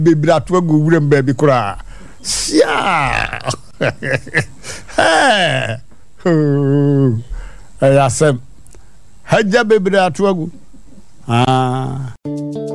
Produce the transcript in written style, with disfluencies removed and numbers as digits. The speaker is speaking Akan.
bebre ato agu wurem ba bi kura sia ayasem haja bebre ato agu